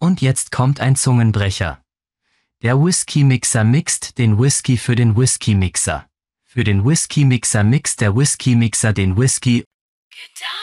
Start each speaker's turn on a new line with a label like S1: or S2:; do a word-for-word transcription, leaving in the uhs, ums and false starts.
S1: Und jetzt kommt ein Zungenbrecher. Der Whisky-Mixer mixt den Whisky für den Whisky-Mixer. Für den Whisky-Mixer mixt der Whisky-Mixer den Whisky.